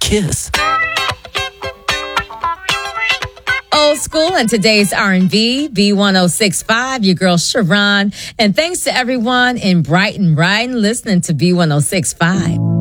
kiss. Old school and today's R&B, B1065, your girl Sharon. And thanks to everyone in Brighton, listening to B1065.